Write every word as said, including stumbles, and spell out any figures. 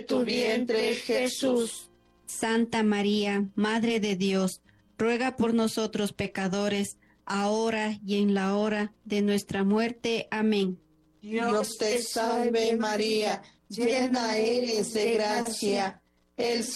tu vientre, Jesús. Santa María, Madre de Dios, ruega por nosotros pecadores, ahora y en la hora de nuestra muerte. Amén. Dios te salve María, llena eres de gracia, el